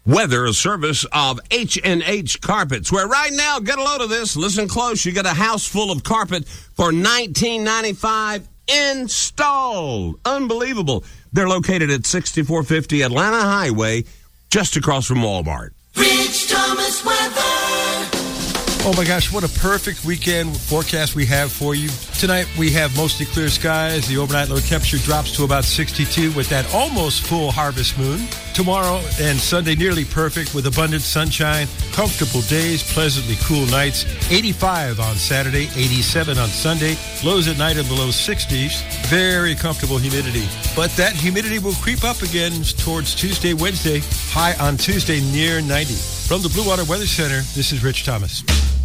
Weather, a service of H&H Carpets, where right now, get a load of this, listen close, you get a house full of carpet for $19.95 installed. Unbelievable. They're located at 6450 Atlanta Highway, just across from Walmart. Rich Thomas weather. Oh my gosh, what a perfect weekend forecast we have for you. Tonight we have mostly clear skies. The overnight low temperature drops to about 62 with that almost full harvest moon. Tomorrow and Sunday nearly perfect with abundant sunshine, comfortable days, pleasantly cool nights. 85 on Saturday, 87 on Sunday. Lows at night in the low 60s. Very comfortable humidity. But that humidity will creep up again towards Tuesday, Wednesday. High on Tuesday near 90. From the Blue Water Weather Center, this is Rich Thomas.